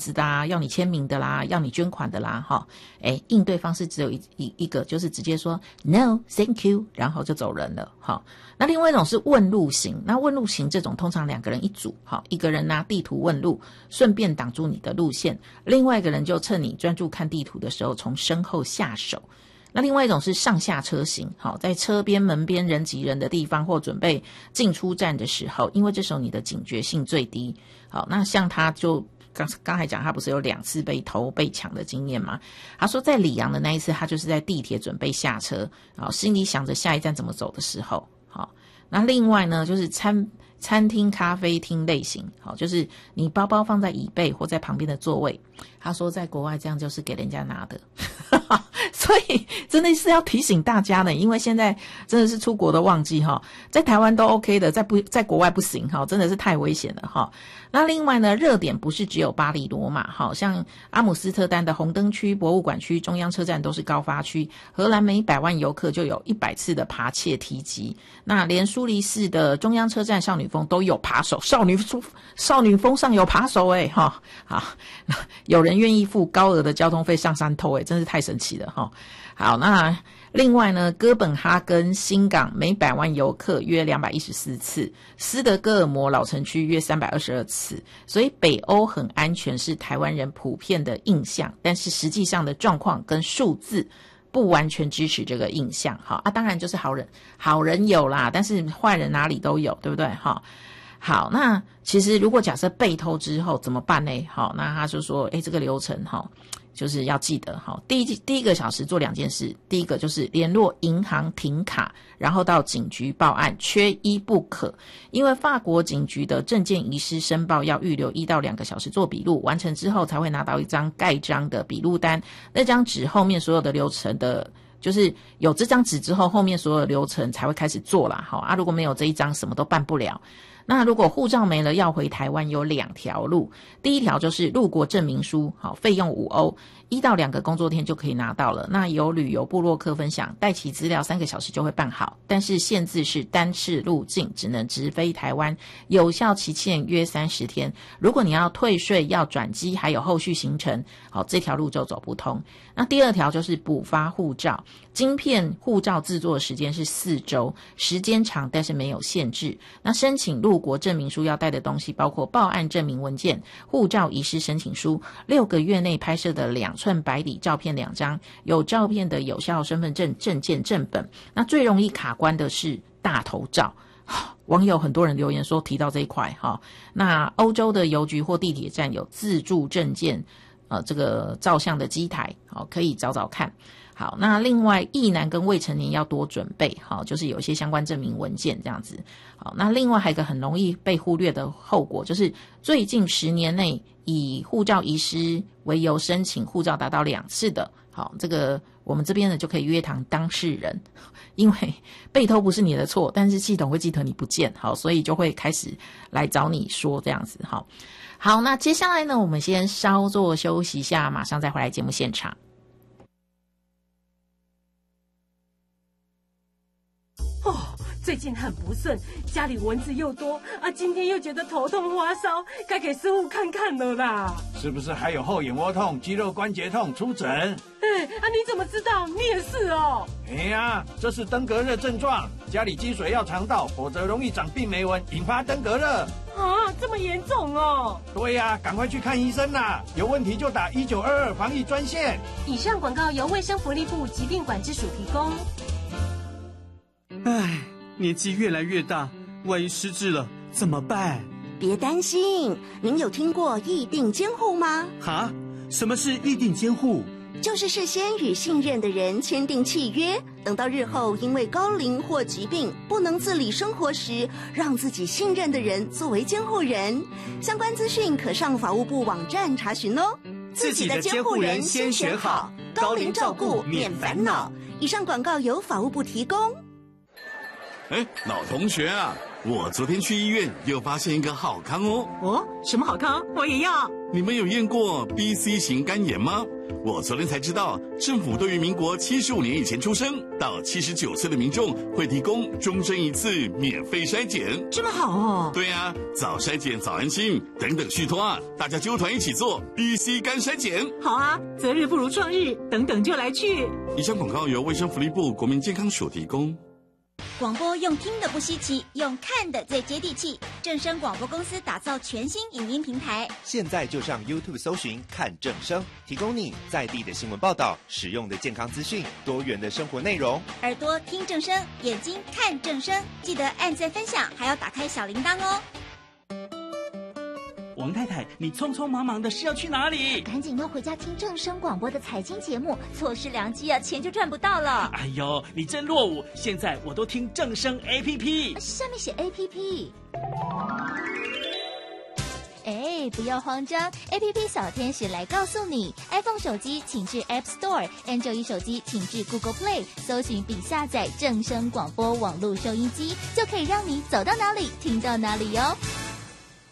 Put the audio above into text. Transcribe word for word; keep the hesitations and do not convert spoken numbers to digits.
子的啊，要你签名的啦，要你捐款的啦，哈，哎，应对方式只有一一一个，就是直接说 no thank you， 然后就走人了，哈。那另外一种是问路型，那问路型这种通常两个人一组，哈，一个人拿地图问路，顺便挡住你的路线，另外一个人就趁你专注看地图的时候从身后下手。那另外一种是上下车型，好，在车边门边人挤人的地方或准备进出站的时候，因为这时候你的警觉性最低，好，那像他就刚刚才讲他不是有两次被偷被抢的经验吗？他说在里昂的那一次他就是在地铁准备下车，好，心里想着下一站怎么走的时候，好，那另外呢就是餐餐厅咖啡厅类型，好，就是你包包放在椅背或在旁边的座位，他说在国外这样就是给人家拿的所以真的是要提醒大家呢，因为现在真的是出国的旺季哈，在台湾都 OK 的，在不在国外不行哈，真的是太危险了哈。那另外呢，热点不是只有巴黎罗马，好像阿姆斯特丹的红灯区、博物馆区、中央车站都是高发区，荷兰每百万游客就有一百次的扒窃提及，那连苏黎世的中央车站少女峰都有扒手，少女少女峰上有扒手诶哈，好，有人愿意付高额的交通费上山偷诶，真是太神奇了哈。好，那另外呢，哥本哈根新港每百万游客约两百一十四次，斯德哥尔摩老城区约三百二十二次，所以北欧很安全是台湾人普遍的印象，但是实际上的状况跟数字不完全支持这个印象。好啊，当然就是好人好人有啦，但是坏人哪里都有，对不对？好，好，那其实如果假设被偷之后怎么办呢？好，那他就说诶，这个流程齁就是要记得齁，第一第一个小时做两件事，第一个就是联络银行停卡，然后到警局报案，缺一不可。因为法国警局的证件遗失申报要预留一到两个小时做笔录，完成之后才会拿到一张盖章的笔录单，那张纸后面所有的流程的就是有这张纸之后，后面所有的流程才会开始做啦。好啊，如果没有这一张，什么都办不了。那如果护照没了要回台湾有两条路，第一条就是入国证明书，好，费用五欧，一到两个工作天就可以拿到了。那有旅游部落客分享，带齐资料三个小时就会办好，但是限制是单次入境，只能直飞台湾，有效期限约三十天。如果你要退税、要转机，还有后续行程，好，这条路就走不通。那第二条就是补发护照，晶片护照制作的时间是四周，时间长但是没有限制。那申请入国证明书要带的东西包括报案证明文件、护照遗失申请书、六个月内拍摄的两寸白底照片两张，有照片的有效身份证证件正本。那最容易卡关的是大头照，网友很多人留言说提到这一块哈。那欧洲的邮局或地铁站有自助证件呃这个照相的机台，好，可以找找看。好，那另外役男跟未成年要多准备，好，就是有一些相关证明文件这样子。好，那另外还有一个很容易被忽略的后果，就是最近十年内以护照遗失为由申请护照达到两次的，好，这个我们这边呢就可以约谈当事人，因为被偷不是你的错，但是系统会记得你不见，好，所以就会开始来找你说这样子。好，好，那接下来呢，我们先稍作休息一下，马上再回来节目现场。 哦，最近很不顺，家里蚊子又多啊，今天又觉得头痛发烧，该给师傅看看了啦。 是不是还有后眼窝痛、肌肉关节痛？出诊。 哎，啊，你怎么知道？你也是哦。 哎呀，这是登革热症状，家里积水要常倒，否则容易长病媒蚊，引发登革热。 啊，这么严重哦？ 对呀、啊，赶快去看医生啦！有问题就打一九二二防疫专线。 以上广告由卫生福利部疾病管制署提供。 唉，年纪越来越大，万一失智了怎么办？ 别担心，您有听过议定监护吗？ 哈？什么是议定监护？ 就是事先与信任的人签订契约，等到日后因为高龄或疾病不能自理生活时，让自己信任的人作为监护人。相关资讯可上法务部网站查询哦。 自己的监护人先选好，高龄照顾免烦恼。 以上广告由法务部提供。 哎，老同学啊，我昨天去医院又发现一个好康哦。 哦，什么好康？我也要。 你们有验过 B C 型肝炎吗？ 我昨天才知道，政府对于民国七十五年以前出生到七十九岁的民众，会提供终身一次免费筛检。 这么好哦？ 对啊，早筛检早安心，等等续托啊，大家纠团一起做 B C 肝筛检。 好啊，择日不如撞日，等等就来去。 以上广告由卫生福利部国民健康署提供。 广播用听的不稀奇，用看的最接地气。正声广播公司打造全新影音平台， 现在就上 YouTube 搜寻看正声，提供你在地的新闻报道、实用的健康资讯、多元的生活内容。 耳朵听正声，眼睛看正声，记得按赞分享，还要打开小铃铛哦。 王太太，你匆匆忙忙的是要去哪里？ 赶紧要回家听正声广播的财经节目，错失良机啊，钱就赚不到了。 哎呦，你真落伍！现在我都听正声 A P P， 下面写 A P P。哎，不要慌张 ，A P P 小天使来告诉你 ，iPhone 手机请至 App Store，Android 手机请至 Google Play， 搜寻并下载正声广播网络收音机，就可以让你走到哪里听到哪里哟。